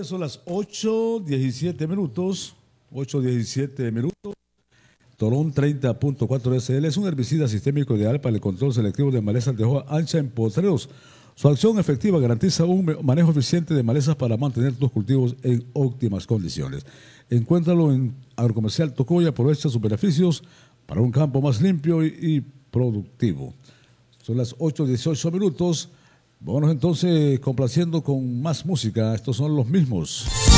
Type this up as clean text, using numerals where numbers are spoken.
días, son las 8:17. 8:17. Torón 30.4 SL es un herbicida sistémico ideal para el control selectivo de malezas de hoja ancha en potreros. Su acción efectiva garantiza un manejo eficiente de malezas para mantener tus cultivos en óptimas condiciones. Encuéntralo en Agrocomercial Tocoya, aprovecha sus beneficios para un campo más limpio y productivo. Son las 8:18. Vámonos entonces complaciendo con más música. Estos son Los Mismos.